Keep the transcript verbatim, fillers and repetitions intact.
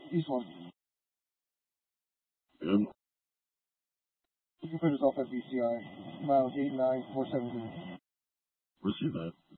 East one. Good. You can print yourself at B C I. Miles eight nine four seven three. Receive that.